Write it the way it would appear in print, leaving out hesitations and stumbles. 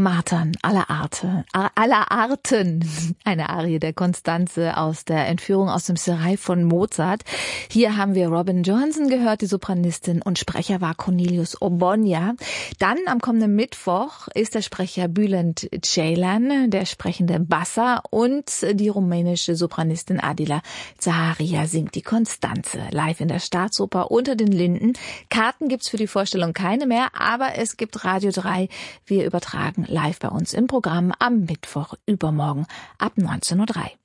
Martern aller Arten. Eine Arie der Constanze aus der Entführung aus dem Serail von Mozart. Hier haben wir Robin Johansen gehört, die Sopranistin, und Sprecher war Cornelius Obonya. Dann am kommenden Mittwoch ist der Sprecher Bülent Ceylan, der sprechende Bassa, und die rumänische Sopranistin Adila Zaharia singt die Constanze live in der Staatsoper unter den Linden. Karten gibt's für die Vorstellung keine mehr, aber es gibt Radio 3. Wir übertragen live bei uns im Programm am Mittwoch übermorgen ab 19:03 Uhr.